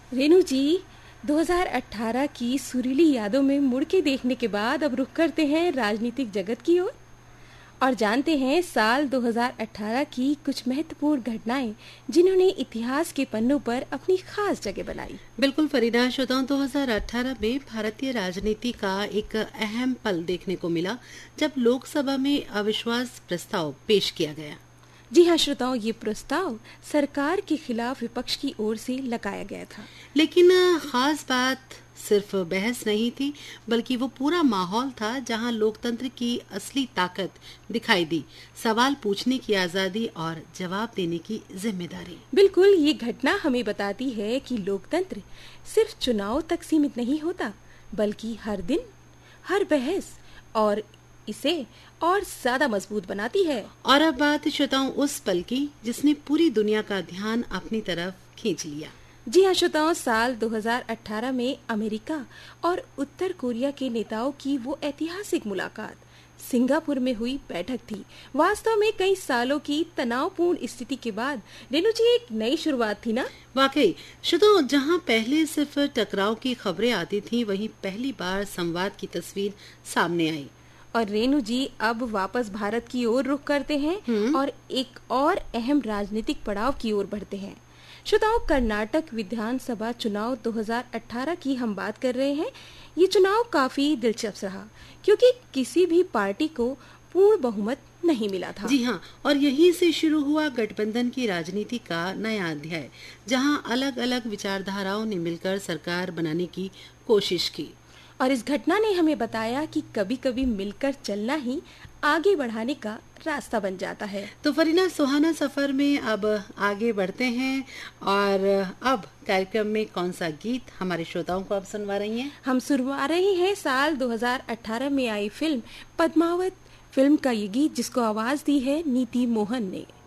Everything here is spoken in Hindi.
रेणु जी, 2018 की सुरीली यादों में मुड़ के देखने के बाद अब रुख करते हैं राजनीतिक जगत की ओर और जानते हैं साल 2018 की कुछ महत्वपूर्ण घटनाएं जिन्होंने इतिहास के पन्नों पर अपनी खास जगह बनाई। बिल्कुल फरीदा, श्रोताओं 2018 में भारतीय राजनीति का एक अहम पल देखने को मिला जब लोकसभा में अविश्वास प्रस्ताव पेश किया गया। जी हाँ श्रोताओं, ये प्रस्ताव सरकार के खिलाफ विपक्ष की ओर से लगाया गया था। लेकिन खास बात सिर्फ बहस नहीं थी, बल्कि वो पूरा माहौल था जहां लोकतंत्र की असली ताकत दिखाई दी, सवाल पूछने की आजादी और जवाब देने की जिम्मेदारी। बिल्कुल, ये घटना हमें बताती है कि लोकतंत्र सिर्फ चुनाव तक सीमित नहीं होता, बल्कि हर दिन, हर बहस और इसे और ज्यादा मजबूत बनाती है। और अब बात श्रोताओं उस पल की जिसने पूरी दुनिया का ध्यान अपनी तरफ खींच लिया। जी हाँ श्रोताओं, साल 2018 में अमेरिका और उत्तर कोरिया के नेताओं की वो ऐतिहासिक मुलाकात सिंगापुर में हुई बैठक थी। वास्तव में कई सालों की तनावपूर्ण स्थिति के बाद रेणु जी एक नई शुरुआत थी ना। वाकई श्रोताओं, जहाँ पहले सिर्फ टकराव की खबरें आती थी, वहीं पहली बार संवाद की तस्वीर सामने आई। और रेणु जी, अब वापस भारत की ओर रुख करते हैं और एक और अहम राजनीतिक पड़ाव की ओर बढ़ते हैं। श्रोताओं, कर्नाटक विधानसभा चुनाव 2018 की हम बात कर रहे हैं। ये चुनाव काफी दिलचस्प रहा क्योंकि किसी भी पार्टी को पूर्ण बहुमत नहीं मिला था। जी हाँ, और यहीं से शुरू हुआ गठबंधन की राजनीति का नया अध्याय, जहां अलग अलग विचारधाराओं ने मिलकर सरकार बनाने की कोशिश की। और इस घटना ने हमें बताया कि कभी कभी मिलकर चलना ही आगे बढ़ाने का रास्ता बन जाता है। तो फरीना, सुहाना सफर में अब आगे बढ़ते हैं और अब कार्यक्रम में कौन सा गीत हमारे श्रोताओं को अब सुनवा रही हैं? हम सुनवा रहे हैं साल 2018 में आई फिल्म पद्मावत फिल्म का ये गीत, जिसको आवाज दी है नीति मोहन ने।